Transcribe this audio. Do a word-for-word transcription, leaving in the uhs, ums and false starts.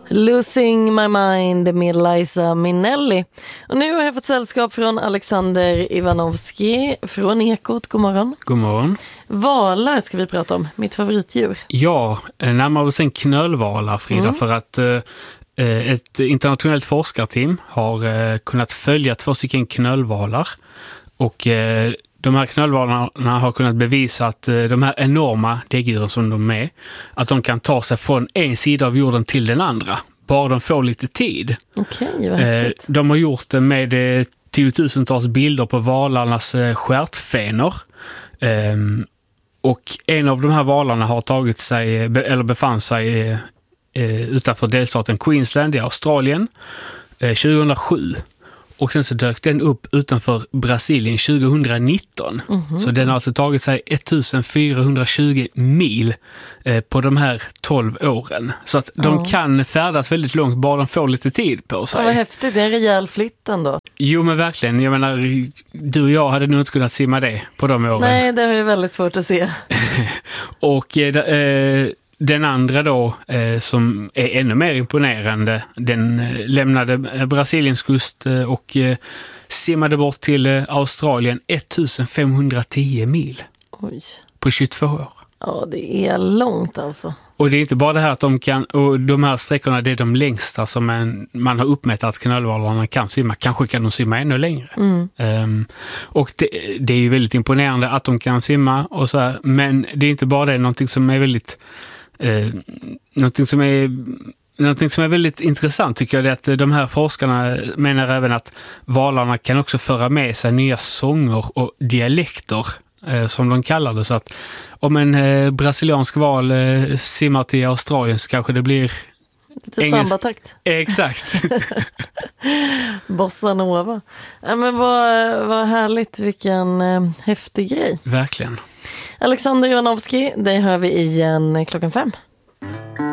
Losing My Mind med Liza Minnelli. Och nu har jag fått sällskap från Alexander Ivanovski från Ekot. God morgon. God morgon. Valar ska vi prata om, mitt favoritdjur. Ja, närmare bestämt knölvalar, Frida, mm. för att eh, ett internationellt forskarteam har eh, kunnat följa två stycken knölvalar. Och eh, de här knölvalarna har kunnat bevisa att eh, de här enorma däggdjuren som de är, att de kan ta sig från en sida av jorden till den andra. Bara de får lite tid. Okej, vad häftigt. Eh, de har gjort det med eh, tiotusentals bilder på valarnas eh, stjärtfenor. Eh, och en av de här valarna har tagit sig, eller befann sig eh, utanför delstaten Queensland i Australien eh, tjugohundrasju. Och sen så dök den upp utanför Brasilien tjugohundranitton. Mm-hmm. Så den har alltså tagit sig ettusendfyrahundratjugo mil eh, på de här tolv åren. Så att de mm. kan färdas väldigt långt, bara de får lite tid på sig. Ja, vad häftigt, det är en rejäl flytt ändå. Jo, men verkligen. Jag menar, du och jag hade nog inte kunnat simma det på de åren. Nej, det har ju väldigt svårt att se. och eh, den andra då, eh, som är ännu mer imponerande, den eh, lämnade Brasiliens kust eh, och eh, simmade bort till eh, Australien ettusenfemhundratio mil. Oj. På tjugotvå år. Ja, det är långt alltså. Och det är inte bara det här att de kan, och de här sträckorna, det är de längsta som en, man har uppmätt att knölvalarna kan simma. Kanske kan de simma ännu längre. Mm. Um, och det, det är ju väldigt imponerande att de kan simma och så här, men det är inte bara det, någonting som är väldigt Eh, någonting som är någonting som är väldigt intressant tycker jag, är att de här forskarna menar även att valarna kan också föra med sig nya sånger och dialekter eh, som de kallar det, så att om en eh, brasiliansk val eh, simmar till Australien så kanske det blir lite engelsk... sambatakt. Exakt. Bossa Nova. Ja, men vad, vad härligt, vilken eh, häftig grej. Verkligen. Alexander Ivanovski, det hör vi igen klockan fem.